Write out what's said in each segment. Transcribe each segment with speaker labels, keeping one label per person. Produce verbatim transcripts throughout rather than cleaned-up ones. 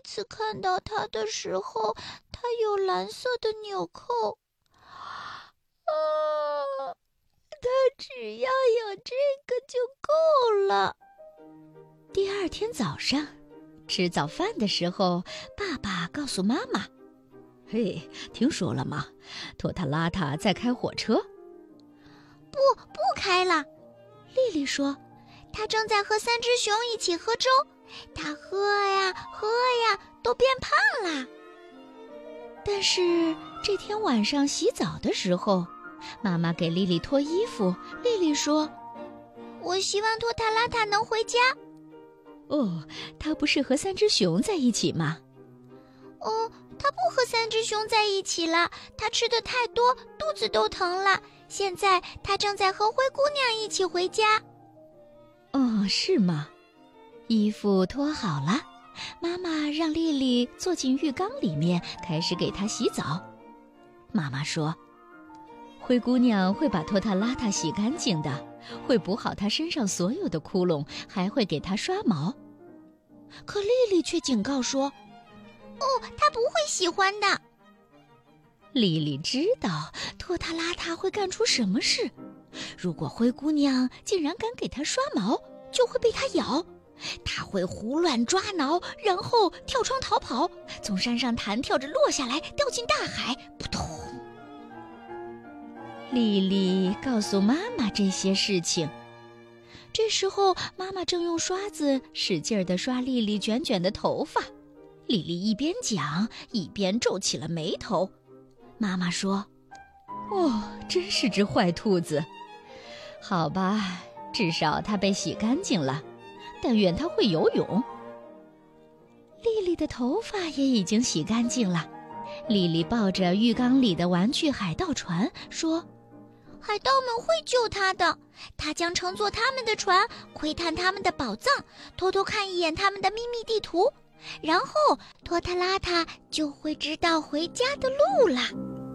Speaker 1: 次看到它的时候，它有蓝色的纽扣。啊，它只要有这个就够了。
Speaker 2: 第二天早上，吃早饭的时候，爸爸告诉妈妈：“嘿，听说了吗？托塔拉塔在开火车。”“
Speaker 1: 不，不开了。”丽丽说，“他正在和三只熊一起喝粥，他喝呀喝呀，都变胖啦。”
Speaker 2: 但是这天晚上洗澡的时候，妈妈给丽丽脱衣服，丽丽说：“
Speaker 1: 我希望托塔拉塔能回家。”“
Speaker 2: 哦，他不是和三只熊在一起吗？”“
Speaker 1: 哦，他不和三只熊在一起了，他吃的太多，肚子都疼了。现在他正在和灰姑娘一起回家。”“
Speaker 2: 哦，是吗？”衣服脱好了，妈妈让丽丽坐进浴缸里面，开始给她洗澡。妈妈说：“灰姑娘会把托塔拉塔洗干净的，会补好她身上所有的窟窿，还会给她刷毛。”可丽丽却警告说：“
Speaker 1: 哦，她不会喜欢的。”
Speaker 2: 丽丽知道托塔拉塔会干出什么事，如果灰姑娘竟然敢给她刷毛，就会被她咬。她会胡乱抓挠，然后跳窗逃跑，从山上弹跳着落下来，掉进大海，扑通。丽丽告诉妈妈这些事情。这时候，妈妈正用刷子使劲地刷丽丽卷卷的头发。丽丽一边讲，一边皱起了眉头。妈妈说：“哦，真是只坏兔子。好吧，至少它被洗干净了，但愿它会游泳。”丽丽的头发也已经洗干净了。丽丽抱着浴缸里的玩具海盗船说：“
Speaker 1: 海盗们会救她的，她将乘坐他们的船，窥探他们的宝藏，偷偷看一眼他们的秘密地图，然后托塔拉塔就会知道回家的路啦。”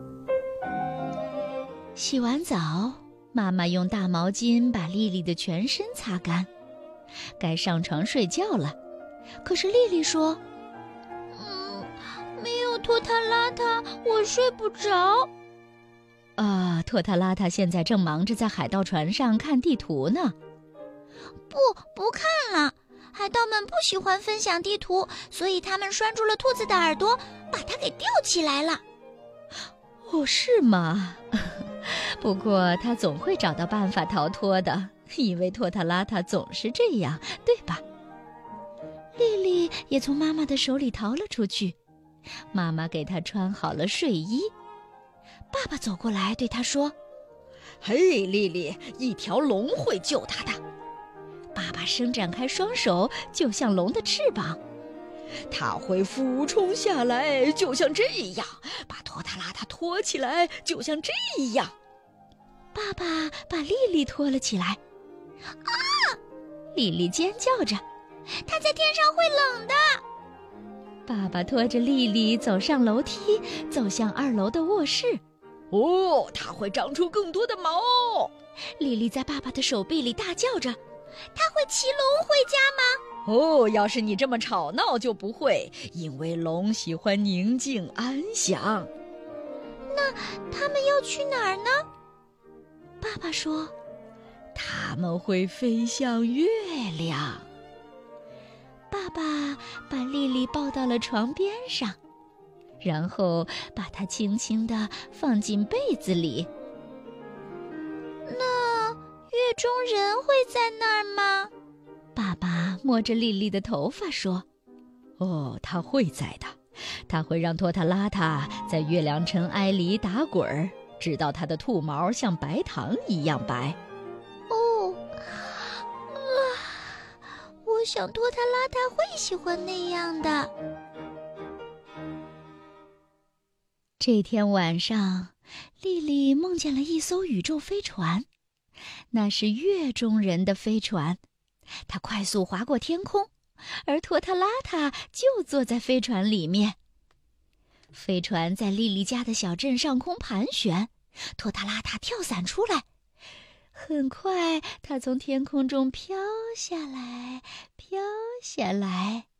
Speaker 2: 洗完澡，妈妈用大毛巾把丽丽的全身擦干，该上床睡觉了。可是丽丽说：“
Speaker 1: 嗯，没有托塔拉塔，我睡不着。”
Speaker 2: 啊，托塔拉塔现在正忙着在海盗船上看地图呢。
Speaker 1: 不，不看了。海盗们不喜欢分享地图，所以他们拴住了兔子的耳朵，把它给吊起来了。
Speaker 2: 哦，是吗？不过他总会找到办法逃脱的，因为托塔拉塔总是这样，对吧？丽丽也从妈妈的手里逃了出去，妈妈给她穿好了睡衣。爸爸走过来对她说：“嘿，丽丽，一条龙会救她的。”爸爸伸展开双手，就像龙的翅膀，它会俯冲下来，就像这样，把托塔拉塔拖起来，就像这样。爸爸把丽丽拖了起来。
Speaker 1: 啊！
Speaker 2: 丽丽尖叫着，
Speaker 1: 她在天上会冷的。
Speaker 2: 爸爸拖着丽丽走上楼梯，走向二楼的卧室。哦，它会长出更多的毛。丽丽在爸爸的手臂里大叫着：“
Speaker 1: 它会骑龙回家吗？”
Speaker 2: 哦，要是你这么吵闹就不会，因为龙喜欢宁静安详。
Speaker 1: 那他们要去哪儿呢？
Speaker 2: 爸爸说：“他们会飞向月亮。”爸爸把丽丽抱到了床边上，然后把她轻轻地放进被子里。
Speaker 1: 那月中人会在那儿吗？
Speaker 2: 爸爸摸着丽丽的头发说：“哦，他会在的。他会让托塔拉塔在月亮尘埃里打滚儿，直到他的兔毛像白糖一样白。”
Speaker 1: 哦，啊，我想托塔拉塔会喜欢那样的。
Speaker 2: 这天晚上，丽丽梦见了一艘宇宙飞船，那是月中人的飞船。它快速划过天空，而托塔拉塔就坐在飞船里面。飞船在丽丽家的小镇上空盘旋，托塔拉塔跳伞出来。很快，它从天空中飘下来，飘下来。